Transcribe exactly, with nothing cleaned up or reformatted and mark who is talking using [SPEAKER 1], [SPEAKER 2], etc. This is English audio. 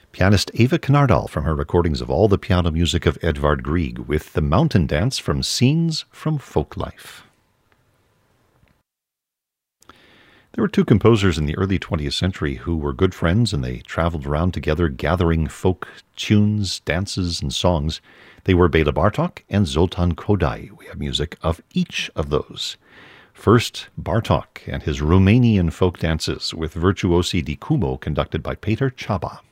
[SPEAKER 1] Pianist Eva Knardal from her recordings of all the piano music of Edvard Grieg with the Mountain Dance from Scenes from Folk Life. There were two composers in the early twentieth century who were good friends, and they traveled around together gathering folk tunes, dances, and songs. They were Bela Bartok and Zoltan Kodály. We have music of each of those. First, Bartok and his Romanian folk dances with Virtuosi di Cumo conducted by Peter Csaba.